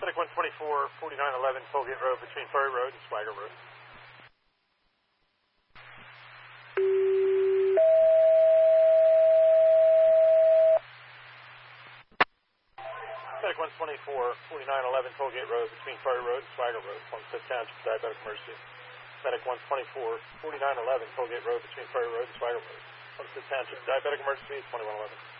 Medic 124, 4911, Tollgate Road between Ferry Road and Swagger Road. Medic 124, 4911, Tollgate Road between Ferry Road and Swagger Road, Plumstead Township, diabetic emergency. Medic 124, 4911, Tollgate Road between Ferry Road and Swagger Road, Plumstead Township, diabetic emergency, 2111.